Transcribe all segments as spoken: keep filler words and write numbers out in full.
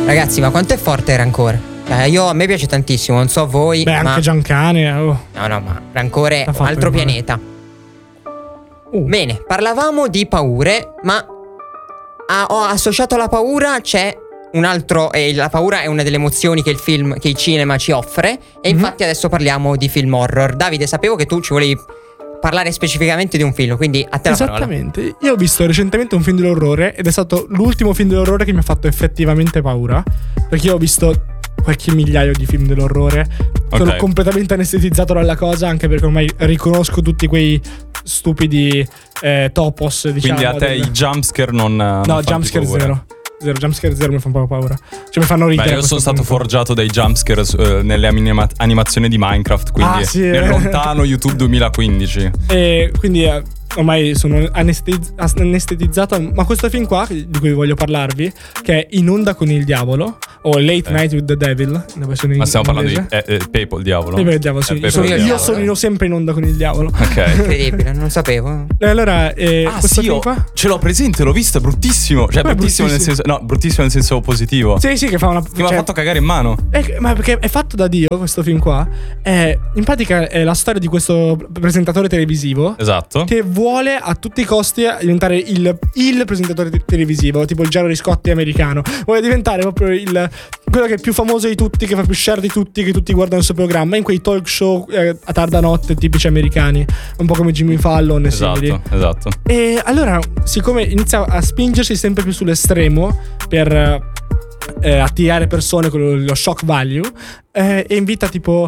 Ragazzi, ma quanto è forte Rancore? Eh, io, a me piace tantissimo, non so voi. Beh, ma... anche Giancane. Oh. No, no, ma Rancore è un altro pianeta. Uh. Bene, parlavamo di paure, ma ah, ho associato alla paura c'è un altro. Eh, la paura è una delle emozioni che il film, che il cinema ci offre. E Mm-hmm. infatti adesso parliamo di film horror. Davide, sapevo che tu ci volevi parlare specificamente di un film, quindi a te la parola. Esattamente. Io ho visto recentemente un film dell'orrore ed è stato l'ultimo film dell'orrore che mi ha fatto effettivamente paura. Perché io ho visto qualche migliaio di film dell'orrore. Sono Ok. completamente anestetizzato dalla cosa, anche perché ormai riconosco tutti quei stupidi eh, topos, diciamo. Quindi a te del- i jumpscare non non No, fanno jumpscare paura. zero. Zero, jumpscare zero mi fanno proprio paura. Cioè mi fanno ridere. Beh, io questo sono stato film. forgiato dai jumpscare eh, nelle anima- animazioni di Minecraft, quindi Ah, sì. nel lontano YouTube duemilaquindici. E quindi eh, ormai sono anestetiz- anestetizzato. Ma questo film qua, di cui voglio parlarvi, che è In onda con il diavolo, o Late Eh. Night with the Devil, nella versione Ma stiamo parlando di inglese. eh, eh, PayPal, diavolo. Sì, per il diavolo, sì. Eh, Io PayPal, sono, io diavolo. sono in- sempre in onda con il diavolo. Ok. Incredibile, non lo sapevo. E allora, eh, Ah, questo sì, film io qua? ce l'ho presente, l'ho visto, è bruttissimo. Cioè, Ma è bruttissimo nel senso. bruttissimo. No, bruttissimo nel senso positivo. Sì, sì, che fa una. Che mi ha cioè- fatto cagare in mano. Eh, ma perché è fatto da Dio questo film qua. È, in pratica è la storia di questo presentatore televisivo Esatto. che vuole a tutti i costi diventare il, il presentatore te- televisivo, tipo il Gerry Scotti americano. Vuole diventare proprio il, quello che è più famoso di tutti, che fa più share di tutti, che tutti guardano il suo programma in quei talk show eh, a tarda notte tipici americani, un po' come Jimmy Fallon e simili. Esatto, esatto. E allora, siccome inizia a spingersi sempre più sull'estremo per eh, attirare persone con lo, lo shock value, eh, e invita tipo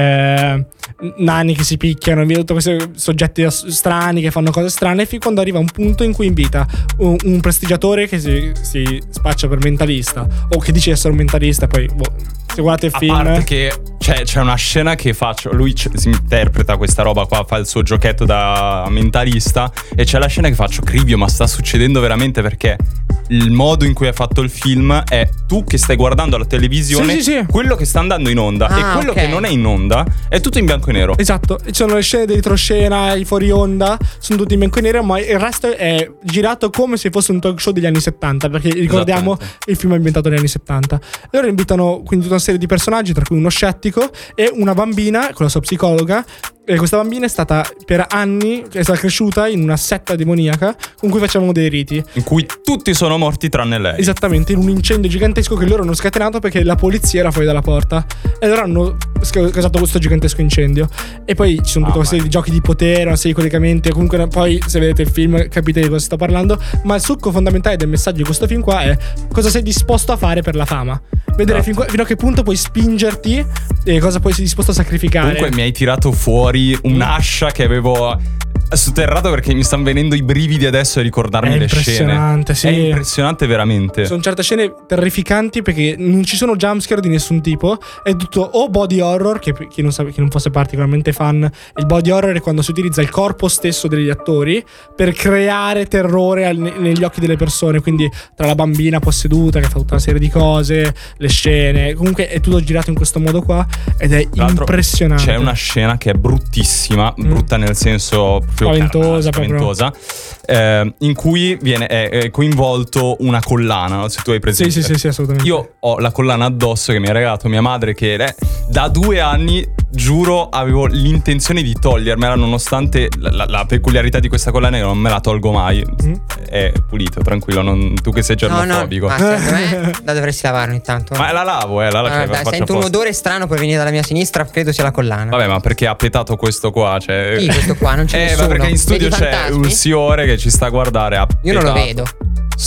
eh, nani che si picchiano, invita tutti questi soggetti as- strani che fanno cose strane, fin quando arriva un punto in cui invita un, un prestigiatore che si, si spaccia per mentalista, o che dice essere un mentalista. Poi boh, se guardate il A film, parte che c'è, c'è una scena che faccio. Lui c- si interpreta questa roba qua, fa il suo giochetto da mentalista. E c'è la scena che faccio, Crivio, ma sta succedendo veramente? Perché il modo in cui è fatto il film è tu che stai guardando la televisione, Sì, sì, sì. quello che sta andando in onda, Ah, e quello ok. che non è in onda è tutto in bianco e nero. esatto, ci sono le scene di retroscena, i fuori onda, sono tutti in bianco e nero, ma il resto è girato come se fosse un talk show degli anni settanta, perché ricordiamo Esattamente. il film è ambientato negli anni settanta. Loro invitano quindi tutta una serie di personaggi, tra cui uno scettico e una bambina con la sua psicologa. E questa bambina è stata per anni, è stata cresciuta in una setta demoniaca con cui facevano dei riti. In cui tutti sono morti tranne lei. Esattamente, in un incendio gigantesco che loro hanno scatenato perché la polizia era fuori dalla porta. E allora hanno sca- causato questo gigantesco incendio. E poi ci sono Ah, tutta una serie di giochi di potere, una serie di collegamenti. Comunque poi se vedete il film capite di cosa sto parlando. Ma il succo fondamentale del messaggio di questo film qua è cosa sei disposto a fare per la fama. Vedere Esatto. fin qua- fino a che punto puoi spingerti e cosa poi sei disposto a sacrificare. Comunque mi hai tirato fuori un'ascia che avevo sotterrato, perché mi stanno venendo i brividi adesso a ricordarmi È le scene. impressionante, sì. È impressionante veramente. Sono certe scene terrificanti perché non ci sono jumpscare di nessun tipo. È tutto o body horror, che per chi non, sa- chi non fosse particolarmente fan, il body horror è quando si utilizza il corpo stesso degli attori per creare terrore al- ne- negli occhi delle persone. Quindi tra la bambina posseduta che fa tutta una serie di cose, le scene, comunque è tutto girato in questo modo qua ed è Tra l'altro impressionante. C'è una scena che è bruttissima, brutta nel senso proprio Spaventosa, carnale, spaventosa, eh, in cui viene è, è coinvolto una collana, no? Se tu hai presente. Sì, sì, sì, sì, assolutamente. Io ho la collana addosso che mi ha regalato mia madre, che eh, da due anni, giuro, avevo l'intenzione di togliermela, nonostante la, la- la peculiarità di questa collana, che non me la tolgo mai. Mm. È pulito, tranquillo, non- tu che sei No, no, germofobico. ma secondo me la dovresti lavare ogni tanto. Ma la lavo, eh, la la Ah, cioè, dai, faccio sento un apposta. odore strano poi venire dalla mia sinistra, credo sia la collana. Vabbè, ma perché ha petato questo qua? Cioè... Chi questo qua? Non c'è Eh, ma nessuno. perché in studio Vedi c'è fantasmi? un signore che ci sta a guardare. Ha Io non lo petato. vedo.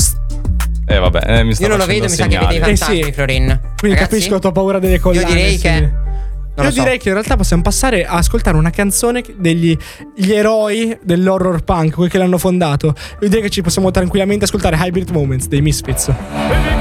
Eh, vabbè, eh, mi sta Io non lo facendo vedo, mi sa che segnali. vedi i Eh, fantasmi, sì. Florin. Quindi Ragazzi, capisco la tua paura delle collane. Io direi sì. che non Io lo so. direi che in realtà possiamo passare a ascoltare una canzone degli gli eroi dell'horror punk, quelli che l'hanno fondato. Io direi che ci possiamo tranquillamente ascoltare Hybrid Moments dei Misfits.